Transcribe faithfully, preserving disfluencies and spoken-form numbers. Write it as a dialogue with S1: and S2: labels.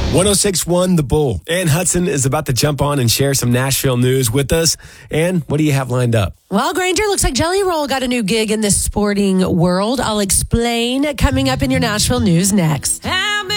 S1: one oh six point one The Bull. Ann Hudson is about to jump on and share some Nashville news with us. Ann, what do you have lined up?
S2: Well, Granger, looks like Jelly Roll got a new gig in the sporting world. I'll explain coming up in your Nashville news next.